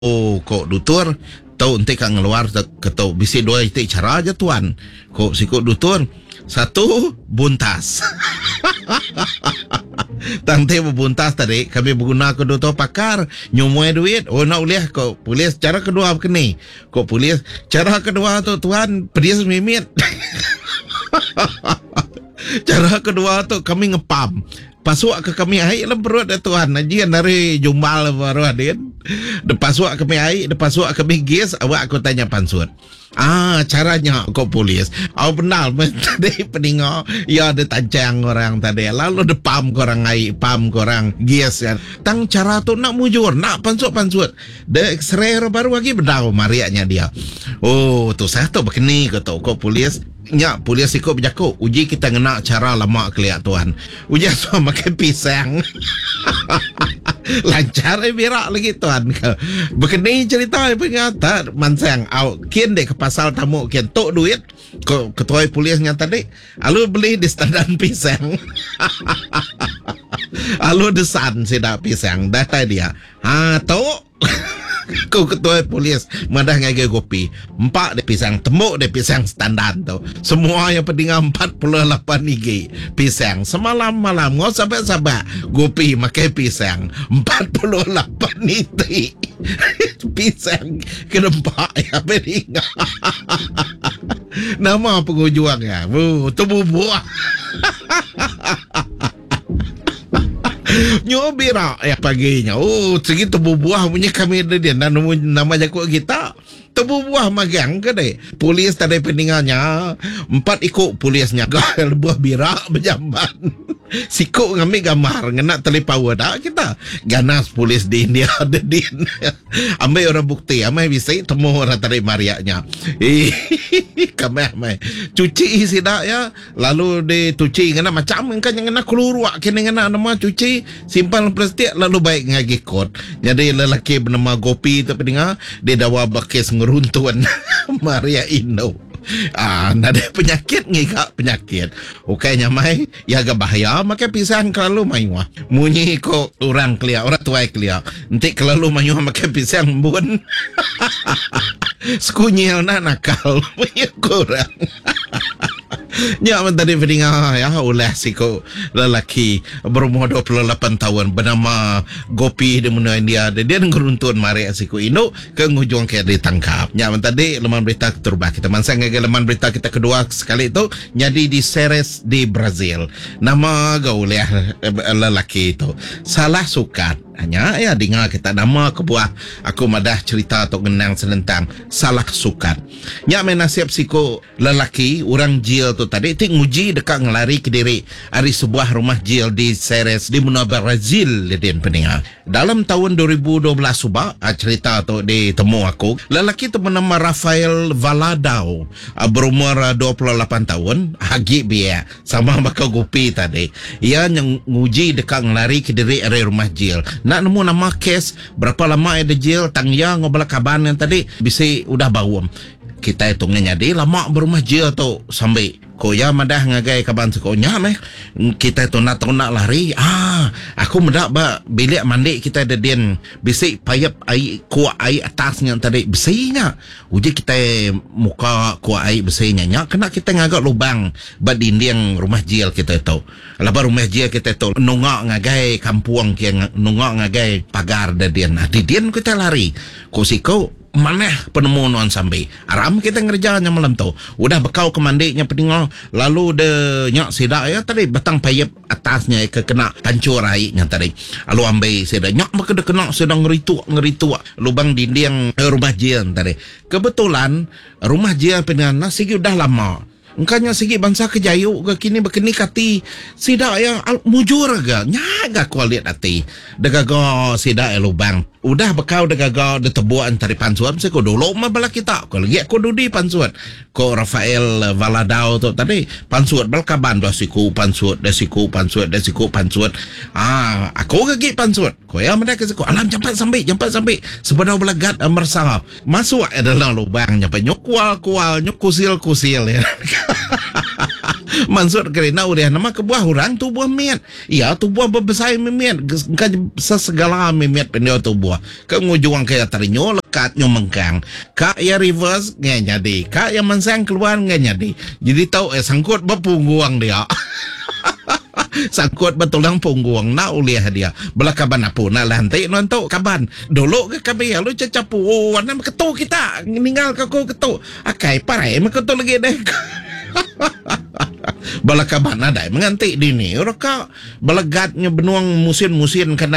kok dutur tau ente kak ngeluar ketau bisi dua itu cara aja tuan. Kok sikut dutur satu buntas. Tante buntas tadi kami berguna kedua tu pakar nyumui duit. Oh nak uliah kok polis cara kedua kini. Kok polis cara kedua tu tuan pedes mimit. Cara kedua tu kami ngepam. Pasuk ke kami air dalam perut dah tuan. Ajian dari jumbal baru adin. Pasuk kami air, pasuk kami gas. Awak aku tanya pansut. Caranya kau polis. Awak benar tadi peninggal. Ya ada tancang orang tadi. Lalu ada pam korang air, pam korang gas kan. Tang cara tu nak mujur, nak pansut. De X-ray baru lagi benar mariaknya dia. Oh tu saya tu begini kata kau polis. Nya polis ikut berjaku. Uji kita ngena cara lama kelihat tuan. Uji semua makan pisang. Lancar berak lagi tuan. Begini cerita pengata mansang au kian dek ke pasal tamu kian tok duit ko ketua polisnya tadi. Lalu beli di standan pisang. Lalu desan sedap pisang data dia. Tok kau ketua polis madah ngagai kopi 4 de pisang temuk de pisang standar tu semua yang penting 48 igi pisang semalam-malam ngau sabar kopi makai pisang 48 niti pisang kenempak ya penting nama pengujuangnya tubuh buah nyobira ya paginya. Oh, segitu buah punya kami dia nama jago kita. Tebu buah magang ke deh. Polis tadi peninggalnya 4 ikut polisnya gal buah birak berjamban. Sikuk ngambil gambar ngena telipau dah kita. Ganas polis di India ada din. Ambil orang bukti, amai bisa temu orang tadi mariaknya. Kami cuci sidak ya. Lalu dicuci ngena macam kan yang ngena keluar kena ngena nama cuci simpan plastik lalu baik ngagi kot. Jadi lelaki bernama Gopi tu peninggal dia dawa bakis ngeruntuan Maria Indo. Ada penyakit ngikak penyakit. Okey nyamai ya agak bahaya makan pisang kalau mayu. Munyi kok orang kelia, orang tua kelia. Nanti kalau mayu makan pisang bun. Skunyil nakal punya kurang. Ya tadi pendengar ya oleh siko lelaki berumur 28 tahun bernama Gopi di mana India dia ngeruntun mari siko Indo ke ngujung ke ditangkap. Ya tadi leman berita terubah kita mansang ngage leman berita kita kedua sekali itu jadi di Ceres di Brazil. Nama gauleh lelaki itu salah sukat hanya ya dengar kita nama kebuah aku madah cerita atau genang selentang salah sukat. Ya menasiap siko lelaki orang jail tu tadi tik nguji dekat ngelari ke diri dari sebuah rumah jail di Ceres di mana Brazil ledin pendengar. Dalam tahun 2012 subak cerita tu ditemu aku lelaki tu bernama Rafael Valadao berumur 28 tahun hagi biar sama bakal Gopi tadi. Ia yang nguji dekat ngelari ke diri dari rumah jail. Nak nemu nama kes berapa lama ada jail tangya ngobrol kaban yang tadi bisa udah bau. Kita hitungnya jadi lama berumah jail tu sampai koya madah ngagai kaban sekonya meh kita itu nak lari aku mendak ba bilik mandi kita ada den bisik payap air kuat air atasnya tadi besinya uji kita muka kuat air besinya nya kena kita ngagak lubang ba dinding rumah jail kita itu laba rumah jail kita itu nungak ngagai kampung yang nungak ngagai pagar da den di den kita lari ko siko mana penemu nuan sampai aram kita ngerjanya malam tu udah bekau ke mandinya peninggal lalu de nyak sidak ya tadi batang payap atasnya ke kena pancur airnya tadi lalu ambil sidak nyak maka de kena sedang ngeritu lubang dinding rumah jian tadi kebetulan rumah jian peninggal nasi udah lama engkanya segi bangsa kejayu ke kini bekeni kati sidak yang mujur ga nyaga kualit ati degaga sidak lubang udah bekau degaga de tebuan tari pansuan se ko dulu ma bala kita ko lagi ko dudi pansuan ko Rafael Valadao tu tadi pansuan bal kaban dasiku pansuan aku gagi pansuan ko ya mereka ko alam cepat sampai sebenarnya belagat mersah masuk dalam lubang nyampe nyok kual nyok kusil ya Mansur kerana uriah nama kebuah orang tu buah miat. Ya tu buah berbesar miat. Kan sesegala miat pendio tu buah. Ka ngujung kaya tarinyo lekat nyo mengkang. Ka ya reverse ngai nyadi. Ka ya mansang keluar ngai nyadi. Jadi tahu sangkut berpungguang dia. Sangkut betul lang pungguang na uliah dia. Bala kaban apo na lantai nonto kaban. Dolo ke kabe lu cacapu. Oh, ana ketu kita. Ninggal ka ko ketu. Akai parai maketu lagi deh. Bala kaban ada menganti dini. Ora ka balagatnya benuang musin-musin kana